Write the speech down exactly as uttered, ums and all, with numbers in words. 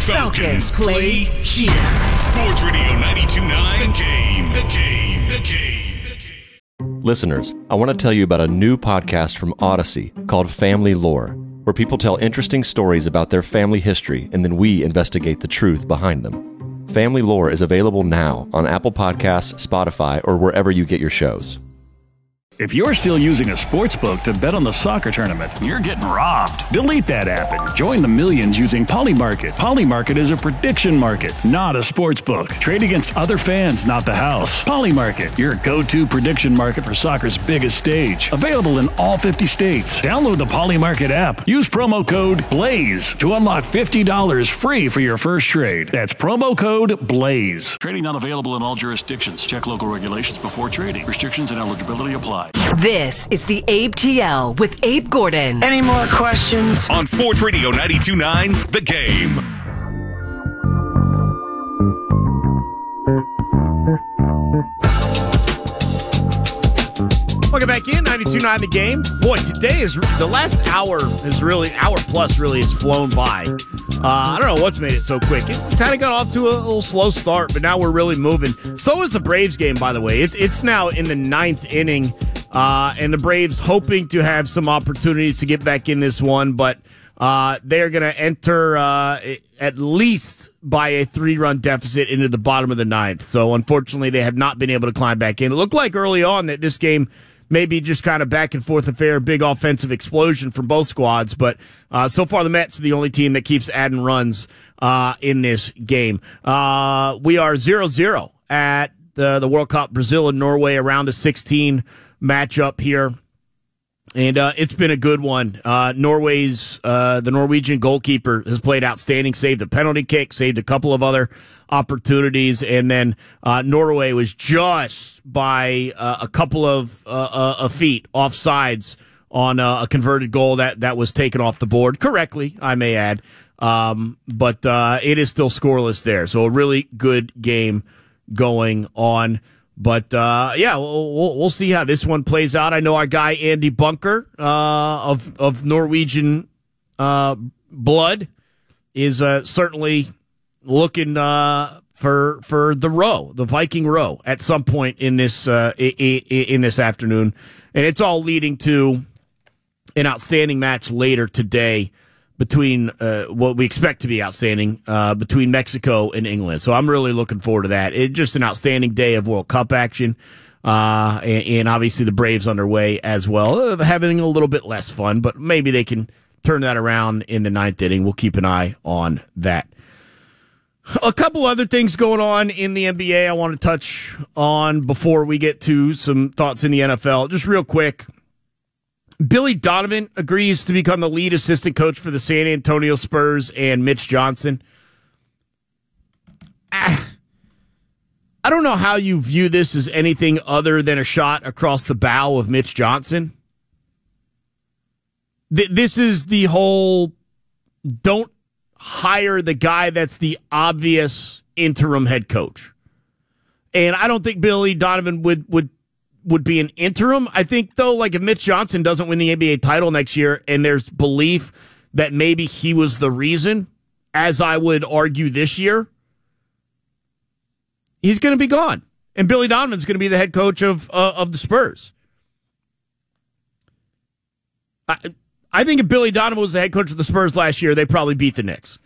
Falcons play here. Sports Radio ninety-two point nine. The game. The game. The game. The game. Listeners, I want to tell you about a new podcast from Odyssey called Family Lore, where people tell interesting stories about their family history and then we investigate the truth behind them. Family Lore is available now on Apple Podcasts, Spotify, or wherever you get your shows. If you're still using a sports book to bet on the soccer tournament, you're getting robbed. Delete that app and join the millions using Polymarket. Polymarket is a prediction market, not a sports book. Trade against other fans, not the house. Polymarket, your go-to prediction market for soccer's biggest stage. Available in all fifty states. Download the Polymarket app. Use promo code BLAZE to unlock fifty dollars free for your first trade. That's promo code BLAZE. Trading not available in all jurisdictions. Check local regulations before trading. Restrictions and eligibility apply. This is the Abe T L with Abe Gordon. Any more questions? On Sports Radio ninety-two point nine, The Game. Welcome back in, ninety-two point nine The Game. Boy, today is, the last hour is really, hour plus really has flown by. Uh, I don't know what's made it so quick. It kind of got off to a little slow start, but now we're really moving. So is the Braves game, by the way. It's, it's now in the ninth inning, uh, and the Braves hoping to have some opportunities to get back in this one, but uh, they're going to enter uh, at least by a three-run deficit into the bottom of the ninth. So unfortunately, they have not been able to climb back in. It looked like early on that this game maybe just kind of back and forth affair, big offensive explosion from both squads. But uh, so far, the Mets are the only team that keeps adding runs uh, in this game. Uh, we are zero zero at the, the World Cup, Brazil and Norway, around a sixteen matchup here. And uh, it's been a good one. Uh, Norway's uh, the Norwegian goalkeeper has played outstanding, saved a penalty kick, saved a couple of other opportunities, and then uh, Norway was just by uh, a couple of uh, uh, feet offsides on uh, a converted goal that, that was taken off the board correctly, I may add. Um, but uh, it is still scoreless there, so a really good game going on. But, uh, yeah, we'll, we'll see how this one plays out. I know our guy Andy Bunker uh, of of Norwegian uh, blood is uh, certainly looking uh, for for the row, the Viking row, at some point in this uh, in this afternoon. And it's all leading to an outstanding match later today between uh, what we expect to be outstanding uh, between Mexico and England. So I'm really looking forward to that. It's just an outstanding day of World Cup action. Uh, and, and obviously the Braves underway as well, uh, having a little bit less fun, but maybe they can turn that around in the ninth inning. We'll keep an eye on that. A couple other things going on in the N B A I want to touch on before we get to some thoughts in the N F L. Just real quick. Billy Donovan agrees to become the lead assistant coach for the San Antonio Spurs and Mitch Johnson. Ah, I don't know how you view this as anything other than a shot across the bow of Mitch Johnson. Th- this is the whole don't hire the guy that's the obvious interim head coach. And I don't think Billy Donovan would would would be an interim. I think, though, like if Mitch Johnson doesn't win the N B A title next year and there's belief that maybe he was the reason, as I would argue this year, he's going to be gone. And Billy Donovan's going to be the head coach of uh, of the Spurs. I, I think if Billy Donovan was the head coach of the Spurs last year, they probably beat the Knicks.